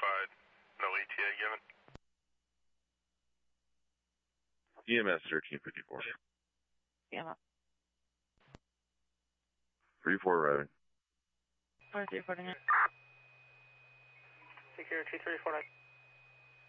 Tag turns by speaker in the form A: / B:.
A: notified. No ETA given.
B: EMS 1354.
C: Yeah.
B: 34 routing.
C: 4349.
D: Secure 2349.